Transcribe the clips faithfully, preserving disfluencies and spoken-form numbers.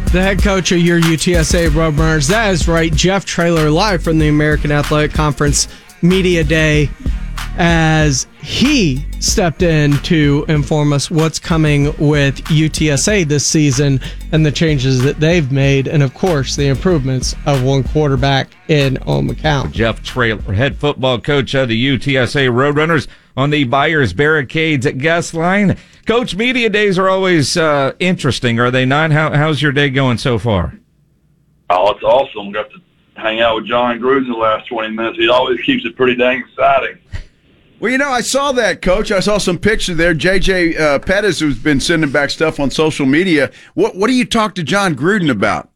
The head coach of your U T S A Roadrunners. That is right, Jeff Traylor, live from the American Athletic Conference Media Day, as he stepped in to inform us what's coming with U T S A this season and the changes that they've made, and of course the improvements of one quarterback in Owen McCown. Jeff Traylor, head football coach of the U T S A Roadrunners, on the Buyers Barricades guest line. Coach, media days are always uh, interesting, are they not? How, how's your day going so far? Oh, it's awesome. Got to hang out with John Gruden the last twenty minutes. He always keeps it pretty dang exciting. Well, you know, I saw that, Coach. I saw some pictures there. J J uh, Pettis, who's been sending back stuff on social media. What What do you talk to John Gruden about?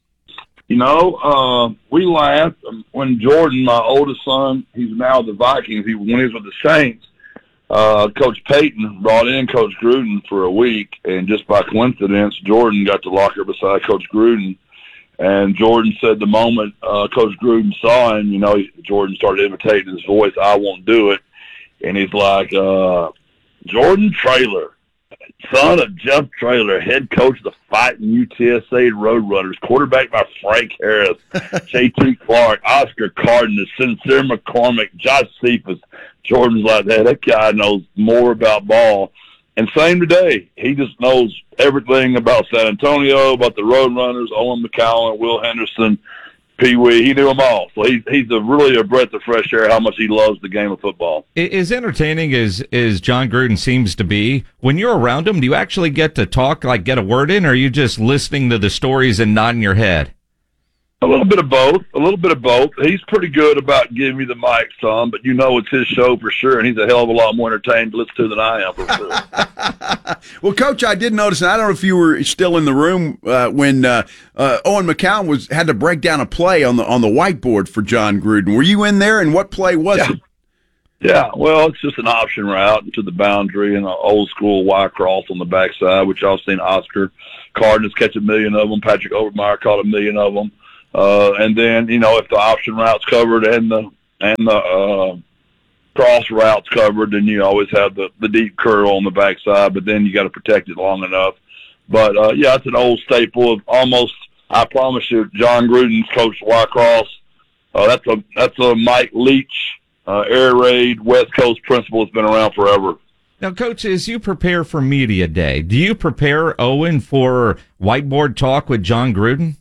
You know, uh, we laughed when Jordan, my oldest son, he's now with the Vikings. He when he was with the Saints. Uh, Coach Payton brought in Coach Gruden for a week, and just by coincidence, Jordan got to lock her beside Coach Gruden. And Jordan said the moment uh, Coach Gruden saw him, you know, Jordan started imitating his voice, "I won't do it." And he's like, uh, Jordan Traylor, son of Jeff Traylor, head coach of the fighting U T S A Roadrunners, quarterback by Frank Harris, J T Clark, Oscar Cardenas, Sincere McCormick, Josh Cephas. Jordan's like that. That guy knows more about ball. And same today. He just knows everything about San Antonio, about the Roadrunners, Owen McCown, Will Henderson, Pee Wee. He knew them all. So he's, he's a, really a breath of fresh air how much he loves the game of football. As entertaining as, as John Gruden seems to be, when you're around him, do you actually get to talk, like get a word in, or are you just listening to the stories and nodding your head? A little bit of both. A little bit of both. He's pretty good about giving me the mic some, but you know it's his show for sure, and he's a hell of a lot more entertaining to listen to than I am for sure. Well, Coach, I did notice, and I don't know if you were still in the room uh, when uh, uh, Owen McCown was had to break down a play on the on the whiteboard for John Gruden. Were you in there, and what play was yeah. it? Yeah, well, it's just an option route to the boundary and an old school Y cross on the backside, which I've seen Oscar Cardenas catch a million of them. Patrick Overmeyer caught a million of them. Uh, and then, you know, if the option route's covered and the and the uh, cross route's covered, then you always have the, the deep curl on the backside, but then you got to protect it long enough. But, uh, yeah, it's an old staple of almost, I promise you, John Gruden's coached Y cross. Uh, that's a that's a Mike Leach uh, air raid West Coast principle that's been around forever. Now, Coach, as you prepare for media day, do you prepare Owen for whiteboard talk with John Gruden?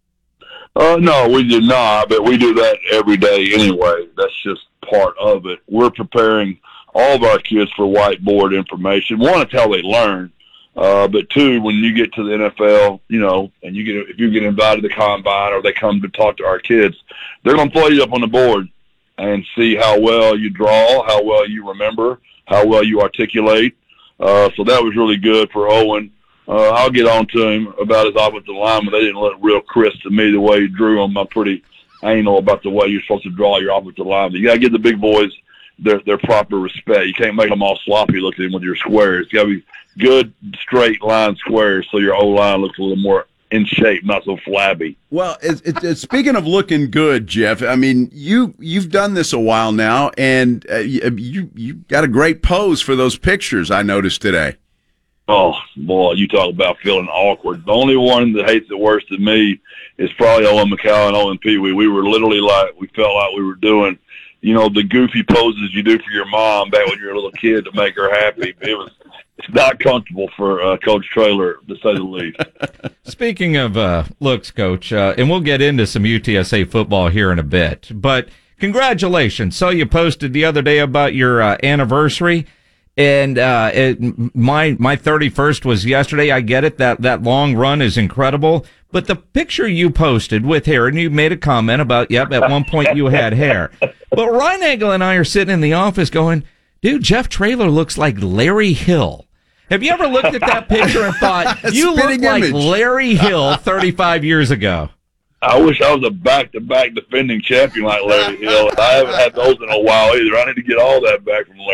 Uh, no, we do not, but we do that every day anyway. That's just part of it. We're preparing all of our kids for whiteboard information. One, it's how they learn. Uh, but two, when you get to the N F L, you know, and you get, if you get invited to the combine or they come to talk to our kids, they're going to throw you up on the board and see how well you draw, how well you remember, how well you articulate. Uh, so that was really good for Owen. Uh, I'll get on to him about his offensive line, but they didn't look real crisp to me the way he drew them. I'm pretty anal about the way you're supposed to draw your offensive line. But you got to give the big boys their their proper respect. You can't make them all sloppy looking with your squares. You got to be good, straight line squares so your O-line looks a little more in shape, not so flabby. Well, it, it, it, speaking of looking good, Jeff, I mean, you, you've done this a while now, and uh, you, you got a great pose for those pictures I noticed today. Oh, boy, you talk about feeling awkward. The only one that hates it worse than me is probably Owen McCown and Owen Pee Wee. We were literally like, we felt like we were doing, you know, the goofy poses you do for your mom back when you were a little kid to make her happy. It was it's not comfortable for uh, Coach Traylor, to say the least. Speaking of uh, looks, Coach, uh, and we'll get into some U T S A football here in a bit, but congratulations. So you posted the other day about your uh, anniversary. And uh, it, my my thirty-first was yesterday. I get it. That that long run is incredible. But the picture you posted with hair, and you made a comment about, yep, at one point you had hair. But Ryan Angle and I are sitting in the office going, dude, Jeff Traylor looks like Larry Hill. Have you ever looked at that picture and thought, you look like image. Larry Hill thirty-five years ago? I wish I was a back-to-back defending champion like Larry Hill. I haven't had those in a while either. I need to get all that back from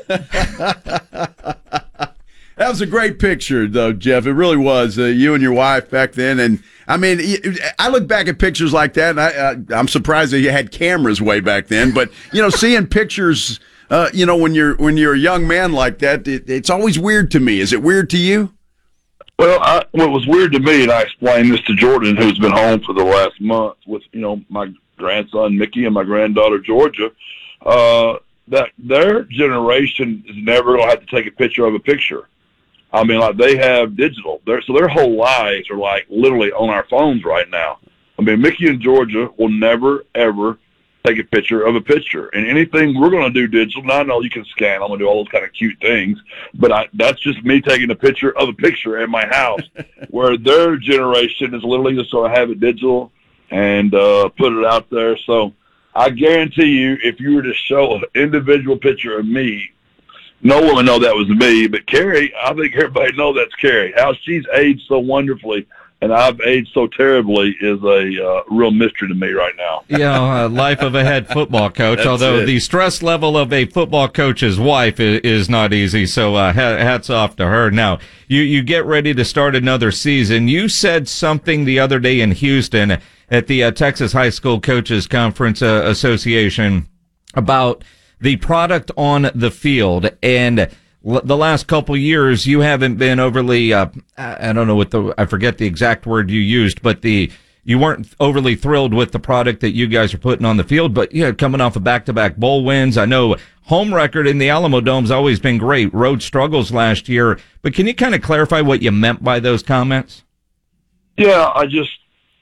Larry Hill. That was a great picture, though, Jeff. It really was. Uh, you and your wife back then. And, I mean, I look back at pictures like that, and I, uh, I'm surprised that you had cameras way back then. But, you know, seeing pictures, uh, you know, when you're when you're a young man like that, it, it's always weird to me. Is it weird to you? Well, I, what was weird to me, and I explained this to Jordan, who's been home for the last month with, you know, my grandson Mickey and my granddaughter Georgia, uh, that their generation is never going to have to take a picture of a picture. I mean, like, they have digital. They're, so their whole lives are, like, literally on our phones right now. I mean, Mickey and Georgia will never, ever take a picture of a picture. And anything we're going to do digital, now I know you can scan. I'm going to do all those kind of cute things. But I, that's just me taking a picture of a picture at my house, where their generation is literally just going to have it digital and uh, put it out there. So I guarantee you, if you were to show an individual picture of me, no one would know that was me. But Carrie, I think everybody knows that's Carrie. How she's aged so wonderfully and I've aged so terribly is a uh, real mystery to me right now. You know, uh, life of a head football coach, although it. the stress level of a football coach's wife is, is not easy. So uh, hats off to her. Now, you, you get ready to start another season. You said something the other day in Houston at the uh, Texas High School Coaches Conference uh, Association about the product on the field. And l- the last couple years, you haven't been overly, uh, I don't know what the, I forget the exact word you used, but the, you weren't overly thrilled with the product that you guys are putting on the field, but you know, coming off of back-to-back bowl wins. I know home record in the Alamo Dome's always been great. Road struggles last year, but can you kind of clarify what you meant by those comments? Yeah, I just,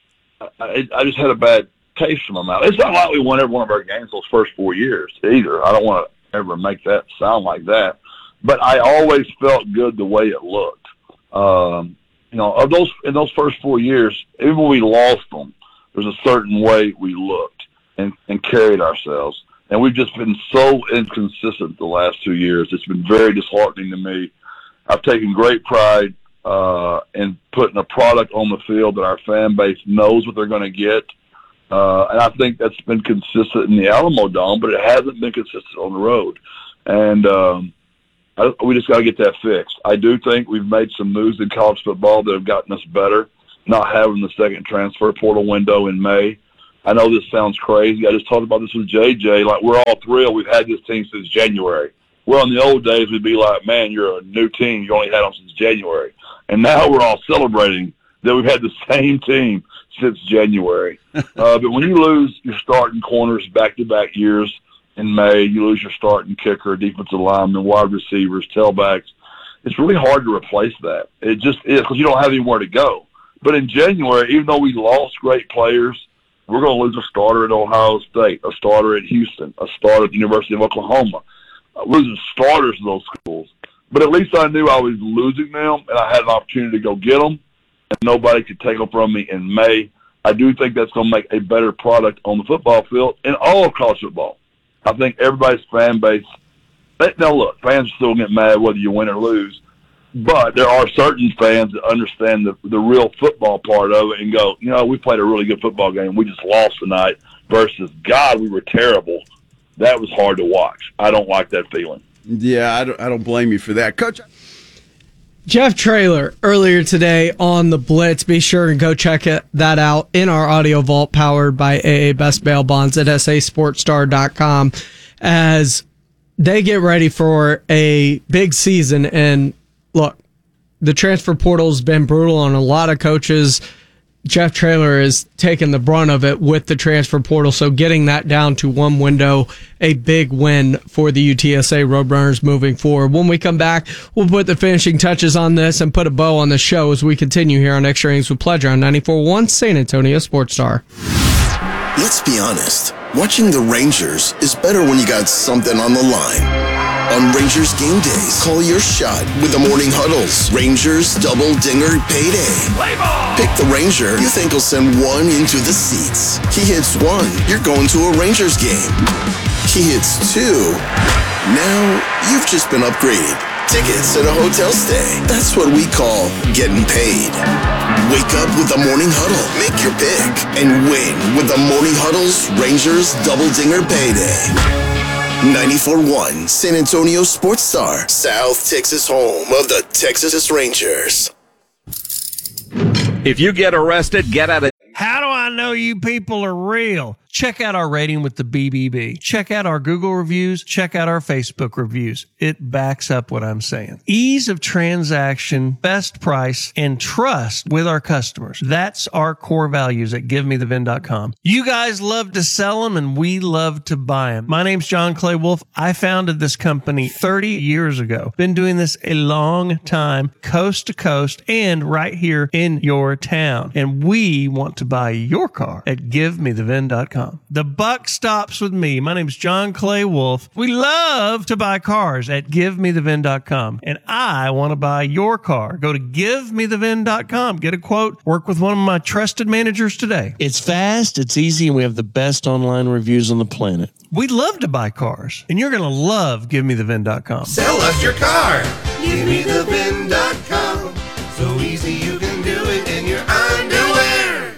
I, I just had a bad taste in my mouth. It's not like we won every one of our games those first four years either. I don't want to ever make that sound like that, but I always felt good the way it looked. Um, you know, of those in those first four years, even when we lost them, there's a certain way we looked and, and carried ourselves, and we've just been so inconsistent the last two years. It's been very disheartening to me. I've taken great pride uh, in putting a product on the field that our fan base knows what they're going to get. Uh, and I think that's been consistent in the Alamo Dome, but it hasn't been consistent on the road. And um, I, we just got to get that fixed. I do think we've made some moves in college football that have gotten us better, not having the second transfer portal window in May. I know this sounds crazy. I just talked about this with J J. Like, we're all thrilled we've had this team since January. Well, in the old days, we'd be like, man, you're a new team. You only had them since January. And now we're all celebrating that we've had the same team since January. Uh, but when you lose your starting corners back-to-back years in May, you lose your starting kicker, defensive lineman, wide receivers, tailbacks, it's really hard to replace that. It just is, because you don't have anywhere to go. But in January, even though we lost great players, we're going to lose a starter at Ohio State, a starter at Houston, a starter at the University of Oklahoma, uh, losing starters to those schools. But at least I knew I was losing them, and I had an opportunity to go get them, and nobody could take them from me in May. I do think that's going to make a better product on the football field in all of college football. I think everybody's fan base, they, now look, fans still get mad whether you win or lose, but there are certain fans that understand the, the real football part of it and go, you know, we played a really good football game. We just lost tonight versus, God, we were terrible. That was hard to watch. I don't like that feeling. Yeah, I don't, I don't blame you for that. Coach. Jeff Traylor earlier today on the Blitz. Be sure and go check it, that out in our audio vault powered by A A Best Bail Bonds at S A Sports Star dot com as they get ready for a big season. And look, the transfer portal's been brutal on a lot of coaches. Jeff Traylor is taking the brunt of it with the transfer portal, so getting that down to one window, a big win for the U T S A Roadrunners moving forward. When we come back, we'll put the finishing touches on this and put a bow on the show as we continue here on Extra Innings with Pleasure on ninety-four point one San Antonio Sports Star. Let's be honest, watching the Rangers is better when you got something on the line. On Rangers game days, call your shot with the Morning Huddles. Rangers Double Dinger Payday. Play ball! Pick the Ranger you think will send one into the seats. He hits one, you're going to a Rangers game. He hits two, now you've just been upgraded. Tickets and a hotel stay. That's what we call getting paid. Wake up with the Morning Huddle. Make your pick and win with the Morning Huddle's Rangers Double Dinger Payday. ninety-four point one San Antonio Sports Star, South Texas home of the Texas Rangers. If you get arrested, get out of... How do I know you people are real? Check out our rating with the B B B. Check out our Google reviews. Check out our Facebook reviews. It backs up what I'm saying. Ease of transaction, best price, and trust with our customers. That's our core values at give me the vin dot com. You guys love to sell them, and we love to buy them. My name's John Clay Wolf. I founded this company thirty years ago. Been doing this a long time, coast to coast, and right here in your town. And we want to buy your car at give me the vin dot com. The buck stops with me. My name's John Clay Wolf. We love to buy cars at give me the vin dot com. And I want to buy your car. Go to give me the vin dot com. Get a quote. Work with one of my trusted managers today. It's fast, it's easy, and we have the best online reviews on the planet. We love to buy cars, and you're going to love give me the vin dot com. Sell us your car. give me the vin dot com. So easy you can do it in your underwear.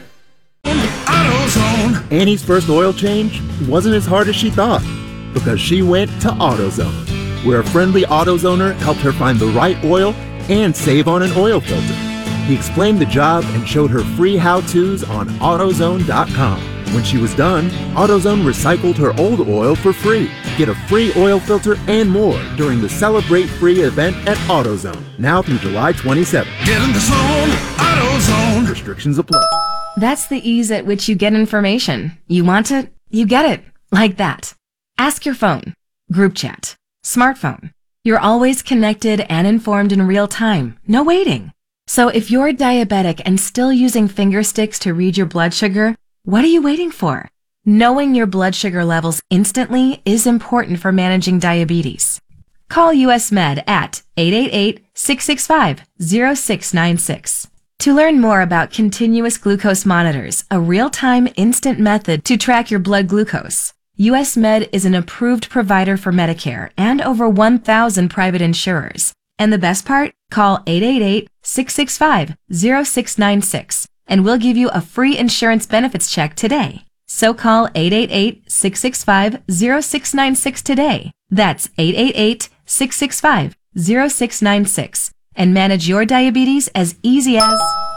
AutoZone. Annie's first oil change wasn't as hard as she thought because she went to AutoZone, where a friendly AutoZoner helped her find the right oil and save on an oil filter. He explained the job and showed her free how-tos on AutoZone dot com. When she was done, AutoZone recycled her old oil for free. Get a free oil filter and more during the Celebrate Free event at AutoZone, now through July twenty-seventh. Get in the zone, AutoZone. Restrictions apply. That's the ease at which you get information. You want it, you get it. Like that. Ask your phone. Group chat. Smartphone. You're always connected and informed in real time. No waiting. So if you're diabetic and still using finger sticks to read your blood sugar, what are you waiting for? Knowing your blood sugar levels instantly is important for managing diabetes. Call U S Med at eight eight eight, six six five, zero six nine six. To learn more about continuous glucose monitors, a real-time instant method to track your blood glucose, U S Med is an approved provider for Medicare and over one thousand private insurers. And the best part? Call eight eight eight, six six five, zero six nine six and we'll give you a free insurance benefits check today. So call eight eight eight, six six five, zero six nine six today. That's eight eight eight, six six five, zero six nine six and manage your diabetes as easy as...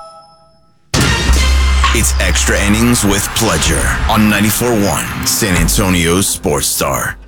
It's Extra Innings with Pledger on ninety-four point one San Antonio's Sports Star.